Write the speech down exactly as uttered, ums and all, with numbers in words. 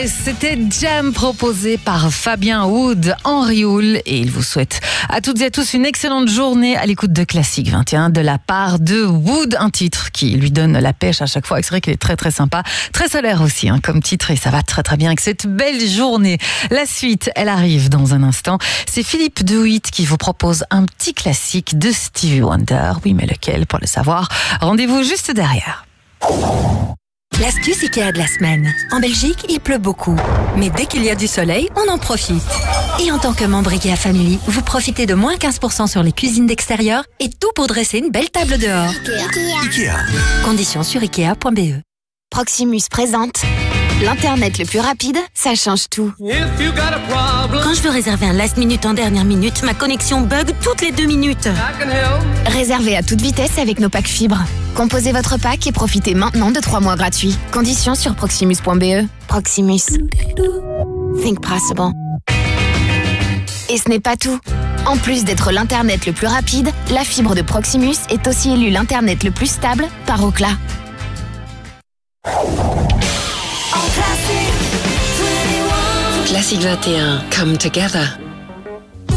c'était Jam proposé par Fabien Wood en Rioul et il vous souhaite à toutes et à tous une excellente journée à l'écoute de Classique vingt et un de la part de Wood, un titre qui lui donne la pêche à chaque fois. C'est vrai qu'il est très très sympa, très solaire aussi hein, comme titre et ça va très très bien avec cette belle journée. La suite, elle arrive dans un instant. C'est Philippe De Witt qui vous propose un petit classique de Stevie Wonder. Oui, mais lequel pour le savoir? Rendez-vous juste derrière. L'astuce Ikea de la semaine. En Belgique, il pleut beaucoup. Mais dès qu'il y a du soleil, on en profite. Et en tant que membre Ikea Family, vous profitez de moins quinze pour cent sur les cuisines d'extérieur et tout pour dresser une belle table dehors. Ikea. Ikea. Conditions sur ikea point b e. Proximus présente l'Internet le plus rapide, ça change tout. Quand je veux réserver un last minute en dernière minute, ma connexion bug toutes les deux minutes. Réservez à toute vitesse avec nos packs fibres. Composez votre pack et profitez maintenant de trois mois gratuits. Conditions sur proximus point b e. Proximus. Think possible. Et ce n'est pas tout. En plus d'être l'Internet le plus rapide, la fibre de Proximus est aussi élue l'Internet le plus stable par Ookla. Classique vingt et un, come together.